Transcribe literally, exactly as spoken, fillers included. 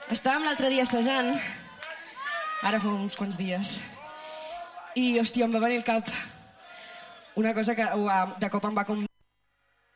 Estàvem l'altre dia assajant, ara fa uns quants dies, i, hòstia, em va venir al cap una cosa que de cop em va com